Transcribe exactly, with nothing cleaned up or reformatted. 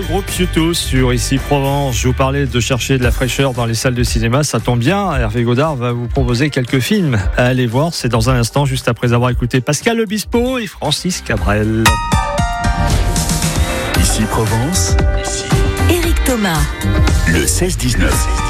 groupe U deux sur Ici Provence. Je vous parlais de chercher de la fraîcheur dans les salles de cinéma. Ça tombe bien, Hervé Godard va vous proposer quelques films à aller voir. C'est dans un instant, juste après avoir écouté Pascal Obispo et Francis Cabrel. Ici Provence, Éric Thomas, le seize dix-neuf.